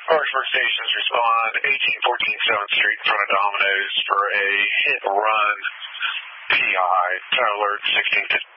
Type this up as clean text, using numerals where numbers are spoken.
Parks Workstations respond 1814 7th Street in front of Domino's for a hit-run PI. Alert 1650.